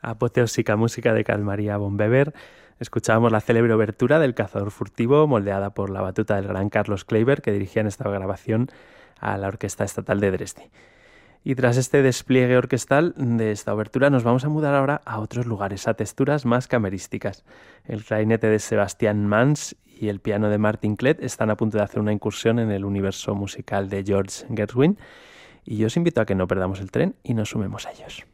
Apoteósica música de Carl Maria von Weber. Escuchábamos la célebre obertura del Cazador furtivo, moldeada por la batuta del gran Carlos Kleiber, que dirigía en esta grabación a la Orquesta Estatal de Dresde. Y tras este despliegue orquestal de esta obertura nos vamos a mudar ahora a otros lugares, a texturas más camerísticas. El clarinete de Sebastian Mans y el piano de Martin Klett están a punto de hacer una incursión en el universo musical de George Gershwin, y yo os invito a que no perdamos el tren y nos sumemos a ellos.